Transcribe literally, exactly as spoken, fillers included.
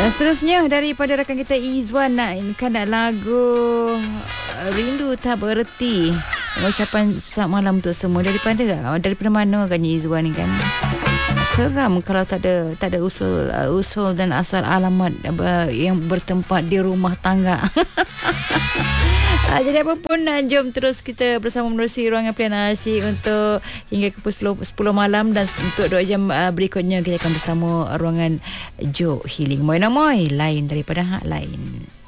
Dan seterusnya daripada rakan kita Izwan nakkan lagu Rindu Tak Berhenti. Ucapan selamat malam untuk semua daripada daripada mana kan Izwan ni kan. Seram kalau tak ada tak ada usul uh, usul dan asal alamat uh, yang bertempat di rumah tangga. Uh, jadi apapun, uh, jom terus kita bersama menerusi ruangan pilihan asyik untuk hingga ke sepuluh malam, dan untuk dua jam uh, berikutnya kita akan bersama ruangan Joe Healing. Moy na moy, lain daripada hak lain.